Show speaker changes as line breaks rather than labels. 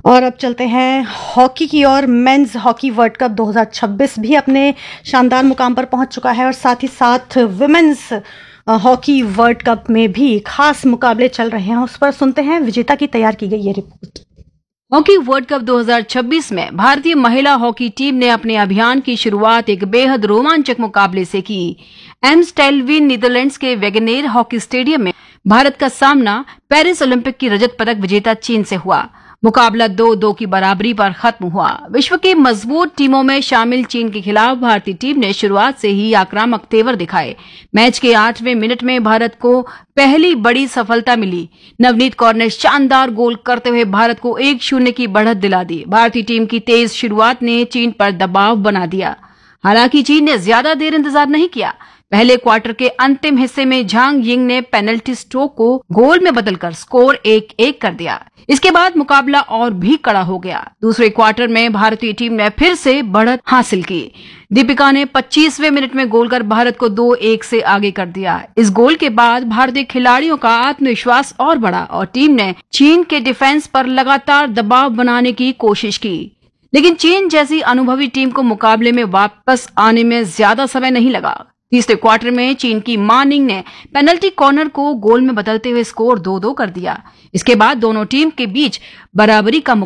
और अब चलते हैं हॉकी की ओर। मेंस हॉकी वर्ल्ड कप 2026 भी अपने शानदार मुकाम पर पहुंच चुका है और साथ ही साथ विमेंस हॉकी वर्ल्ड कप में भी खास मुकाबले चल रहे हैं। उस पर सुनते हैं विजेता की तैयार की गई ये रिपोर्ट।
हॉकी वर्ल्ड कप 2026 में भारतीय महिला हॉकी टीम ने अपने अभियान की शुरुआत एक बेहद रोमांचक मुकाबले से की। एम्स्टेलविन नीदरलैंड्स के वेगनेर हॉकी स्टेडियम में भारत का सामना पेरिस ओलंपिक की रजत पदक विजेता चीन से हुआ। मुकाबला 2-2 की बराबरी पर खत्म हुआ। विश्व की मजबूत टीमों में शामिल चीन के खिलाफ भारतीय टीम ने शुरुआत से ही आक्रामक तेवर दिखाए। मैच के 8वें मिनट में भारत को पहली बड़ी सफलता मिली। नवनीत कौर ने शानदार गोल करते हुए भारत को 1-0 की बढ़त दिला दी। भारतीय टीम की तेज शुरुआत ने चीन पर दबाव बना दिया। हालांकि चीन ने ज्यादा देर इंतजार नहीं किया। पहले क्वार्टर के अंतिम हिस्से में झांग यिंग ने पेनल्टी स्ट्रोक को गोल में बदलकर स्कोर 1-1 कर दिया। इसके बाद मुकाबला और भी कड़ा हो गया। दूसरे क्वार्टर में भारतीय टीम ने फिर से बढ़त हासिल की। दीपिका ने 25वें मिनट में गोल कर भारत को 2-1 से आगे कर दिया। इस गोल के बाद भारतीय खिलाड़ियों का आत्मविश्वास और बढ़ा और टीम ने चीन के डिफेंस पर लगातार दबाव बनाने की कोशिश की। लेकिन चीन जैसी अनुभवी टीम को मुकाबले में वापस आने में ज्यादा समय नहीं लगा। तीसरे क्वार्टर में चीन की मा निंग ने पेनल्टी कॉर्नर को गोल में बदलते हुए स्कोर 2-2 कर दिया। इसके बाद दोनों टीम के बीच बराबरी का